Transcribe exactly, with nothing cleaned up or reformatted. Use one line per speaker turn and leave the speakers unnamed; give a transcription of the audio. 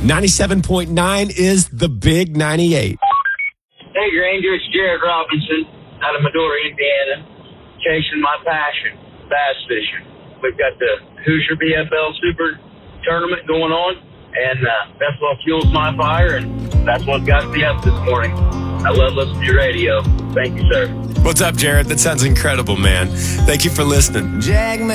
ninety-seven point nine is the Big ninety-eight.
Hey, Granger, it's Jared Robinson out of Medora, Indiana, chasing my passion, bass fishing. We've got the Hoosier B F L Super Tournament going on, and uh, that's what fuels my fire, and that's what got me up this morning. I love listening to your radio. Thank you, sir.
What's up, Jared? That sounds incredible, man. Thank you for listening.